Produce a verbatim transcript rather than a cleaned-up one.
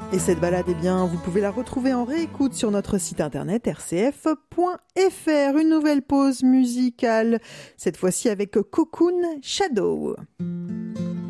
Et cette balade, eh bien, vous pouvez la retrouver en réécoute sur notre site internet r c f point f r. Une nouvelle pause musicale, cette fois-ci avec Cocoon Shadow.